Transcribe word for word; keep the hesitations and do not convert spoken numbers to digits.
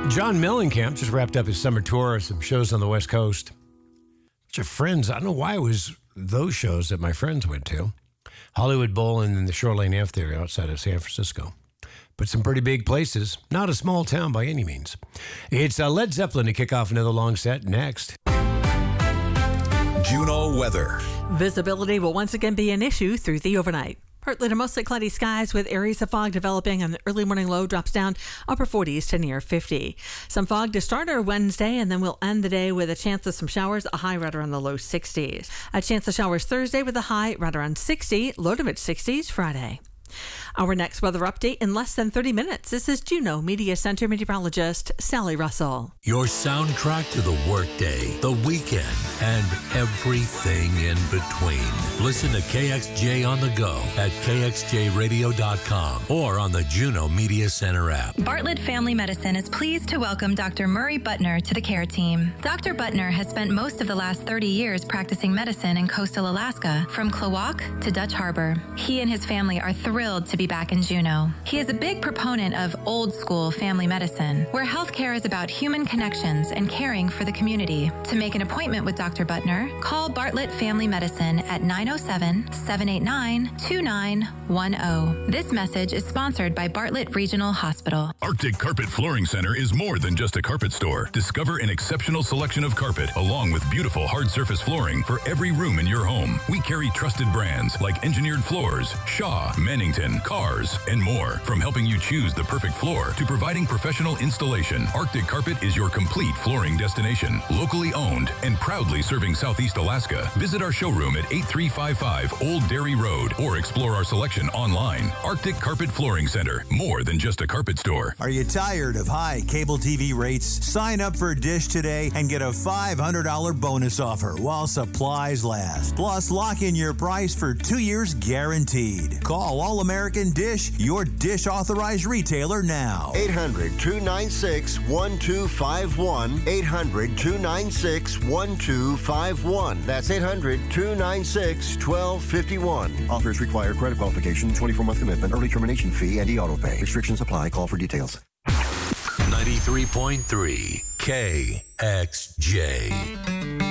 John Mellencamp just wrapped up his summer tour of some shows on the West Coast. Bunch of friends. I don't know why it was those shows that my friends went to. Hollywood Bowl and then the Shoreline Amphitheater outside of San Francisco. But some pretty big places. Not a small town by any means. It's uh, Led Zeppelin to kick off another long set next. Juneau weather. Visibility will once again be an issue through the overnight. Partly to mostly cloudy skies with areas of fog developing, and the early morning low drops down upper forties to near fifty. Some fog to start our Wednesday, and then we'll end the day with a chance of some showers, a high right around the low sixties. A chance of showers Thursday with a high right around sixty, low to mid sixties Friday. Our next weather update in less than thirty minutes. This is Juneau Media Center meteorologist Sally Russell. Your soundtrack to the workday, the weekend, and everything in between. Listen to K X J on the go at K X J radio dot com or on the Juneau Media Center app. Bartlett Family Medicine is pleased to welcome Doctor Murray Butner to the care team. Doctor Butner has spent most of the last thirty years practicing medicine in coastal Alaska, from Klawock to Dutch Harbor. He and his family are thrilled to be back in Juneau. He is a big proponent of old school family medicine, where healthcare is about human connections and caring for the community. To make an appointment with Doctor Butner, call Bartlett Family Medicine at nine oh seven, seven eight nine, two nine one oh. This message is sponsored by Bartlett Regional Hospital. Arctic Carpet Flooring Center is more than just a carpet store. Discover an exceptional selection of carpet, along with beautiful hard surface flooring for every room in your home. We carry trusted brands like Engineered Floors, Shaw, Mannington, Cars, and more. From helping you choose the perfect floor to providing professional installation, Arctic Carpet is your complete flooring destination. Locally owned and proudly serving Southeast Alaska. Visit our showroom at eighty-three fifty-five Old Dairy Road or explore our selection online. Arctic Carpet Flooring Center, more than just a carpet store. Are you tired of high cable T V rates? Sign up for Dish today and get a five hundred dollars bonus offer while supplies last. Plus, lock in your price for two years guaranteed. Call All American Dish, your Dish authorized retailer now. eight hundred, two nine six, one two five one. eight hundred, two nine six, one two five one. That's eight hundred, two nine six, one two five one. Offers require credit qualification, twenty-four month commitment, early termination fee, and e-auto pay. Restrictions apply. Call for details. ninety-three point three K X J.